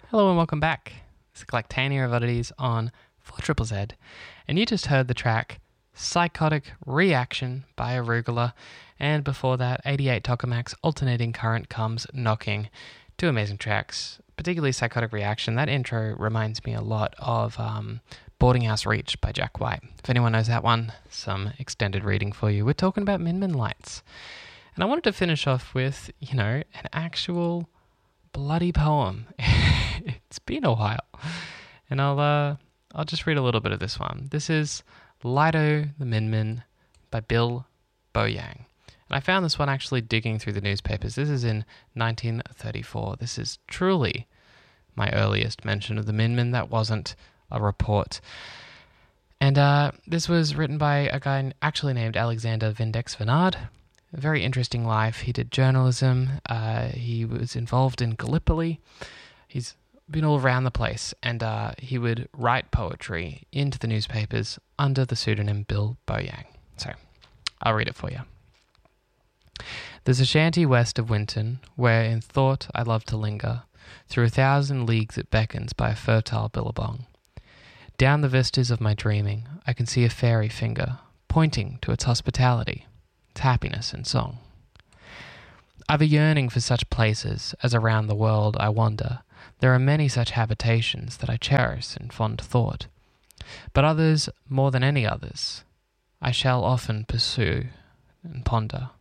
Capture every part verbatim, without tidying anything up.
Hello and welcome back. It's Galactania of Oddities on four Z Z Z, and you just heard the track Psychotic Reaction by Arugula, and before that, eighty-eight Tokamaks Alternating Current Comes Knocking. Two amazing tracks, particularly Psychotic Reaction. That intro reminds me a lot of um, Boarding House Reach by Jack White. If anyone knows that one, some extended reading for you. We're talking about Min Min Lights. And I wanted to finish off with, you know, an actual bloody poem. It's been a while. And I'll uh, I'll just read a little bit of this one. This is Lido the Min Min by Bill Boyang. And I found this one actually digging through the newspapers. This is in nineteen thirty-four. This is truly my earliest mention of the Min Min. That wasn't a report. And uh, this was written by a guy actually named Alexander Vindex Venard. A very interesting life. He did journalism. Uh, he was involved in Gallipoli. He's been all around the place, and uh, he would write poetry into the newspapers under the pseudonym Bill Boyang. So, I'll read it for you. There's a shanty west of Winton, where in thought I love to linger. Through a thousand leagues it beckons by a fertile billabong. Down the vistas of my dreaming, I can see a fairy finger, pointing to its hospitality, its happiness and song. I've a yearning for such places, as around the world I wander. There are many such habitations that I cherish in fond thought, but others, more than any others, I shall often pursue and ponder.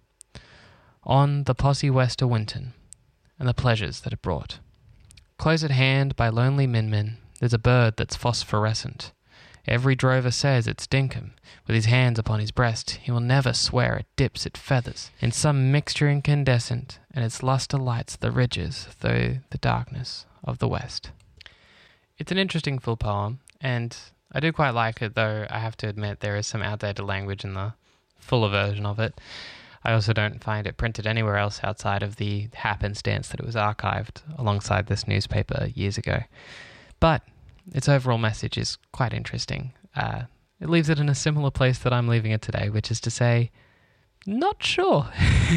On the possy west of Winton, and the pleasures that it brought. Close at hand by lonely Min Min, there's a bird that's phosphorescent. Every drover says it's dinkum. With his hands upon his breast, he will never swear it dips its feathers in some mixture incandescent, and its lustre lights the ridges through the darkness of the west. It's an interesting full poem, and I do quite like it, though I have to admit there is some outdated language in the fuller version of it. I also don't find it printed anywhere else outside of the happenstance that it was archived alongside this newspaper years ago. But its overall message is quite interesting. Uh, it leaves it in a similar place that I'm leaving it today, which is to say, not sure.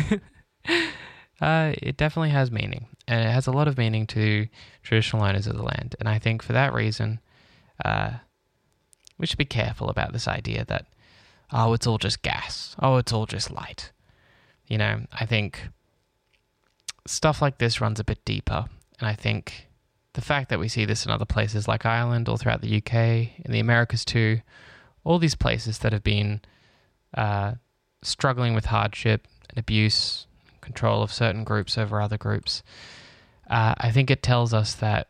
uh, it definitely has meaning, and it has a lot of meaning to traditional owners of the land. And I think for that reason, uh, we should be careful about this idea that, oh, it's all just gas. Oh, it's all just light. You know, I think stuff like this runs a bit deeper, and I think the fact that we see this in other places like Ireland or throughout the U K, in the Americas too, all these places that have been uh, struggling with hardship and abuse, control of certain groups over other groups, uh, I think it tells us that,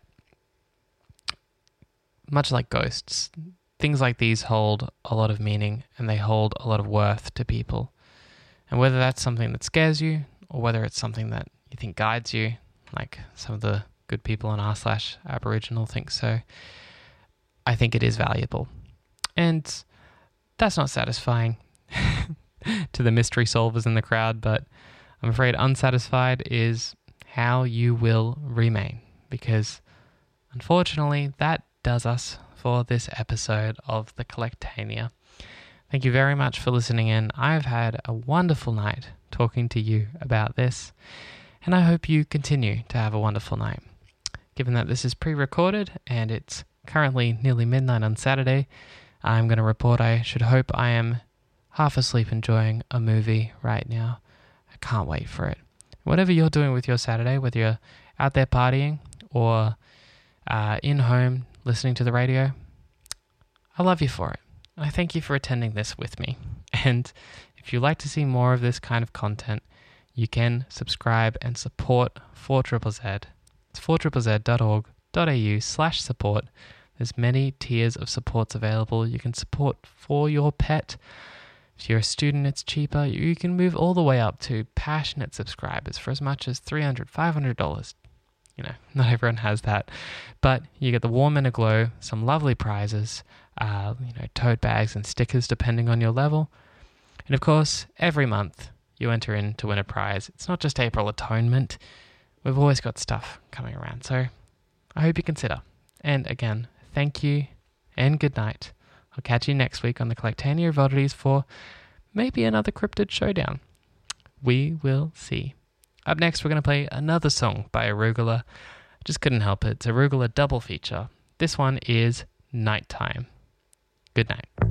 much like ghosts, things like these hold a lot of meaning and they hold a lot of worth to people. And whether that's something that scares you or whether it's something that you think guides you, like some of the good people in r slash Aboriginal think so, I think it is valuable. And that's not satisfying to the mystery solvers in the crowd, but I'm afraid unsatisfied is how you will remain, because unfortunately that does us for this episode of the Collectania. Thank you very much for listening in. I've had a wonderful night talking to you about this, and I hope you continue to have a wonderful night. Given that this is pre-recorded and it's currently nearly midnight on Saturday, I'm going to report I should hope I am half asleep enjoying a movie right now. I can't wait for it. Whatever you're doing with your Saturday, whether you're out there partying or uh, in home listening to the radio, I love you for it. I thank you for attending this with me. And if you'd like to see more of this kind of content, you can subscribe and support four Z Z Z. It's four z z z dot org dot a u slash support. There's many tiers of supports available. You can support for your pet. If you're a student, it's cheaper. You can move all the way up to passionate subscribers for as much as three hundred dollars, five hundred dollars. You know, not everyone has that. But you get the warm and a glow, some lovely prizes, uh, you know, tote bags and stickers depending on your level. And of course, every month you enter in to win a prize. It's not just April Atonement. We've always got stuff coming around. So I hope you consider. And again, thank you and good night. I'll catch you next week on the Collectania of Oddities for maybe another cryptid showdown. We will see. Up next, we're going to play another song by Arugula. Just couldn't help it. It's a Arugula double feature. This one is Nighttime. Good night.